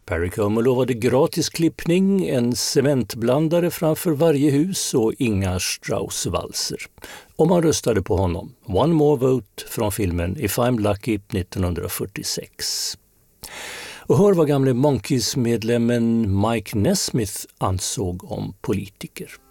Perry Como lovade gratis klippning, en cementblandare framför varje hus och inga Strauss-valser. Om man röstade på honom. One more vote från filmen If I'm Lucky 1946. Och hör vad gamle Monkees-medlemmen Mike Nesmith ansåg om politiker.